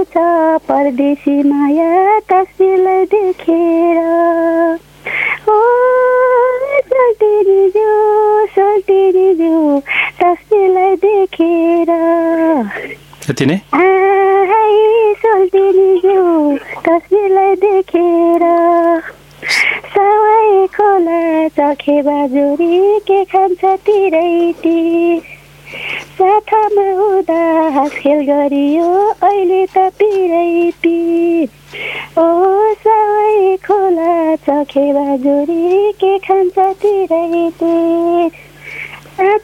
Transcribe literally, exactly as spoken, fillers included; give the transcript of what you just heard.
छ परदेशी माया तस्बिरलाई देखेर ओ सोल्टिनी ज्यू सोल्टिनी ज्यू तस्बिरलाई देखेर यति नै सोल्टिनी ज्यू तस्बिरलाई देखेर सवाई खोला चखे बाजुरी के खान्छ तिरैती साथमा हुँदा हाँसखेल गरियो अहिले त पिरैती ओ सवाई खोला चखे बाजुरी के खान्छ तिरैती